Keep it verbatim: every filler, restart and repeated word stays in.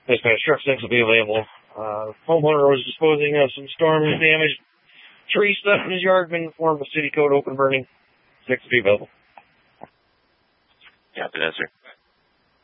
Dispatch truck six will be available. Uh, homeowner was disposing of some storm damaged tree stuff in his yard, been informed of city code open burning. six will be available. Copy that, sir.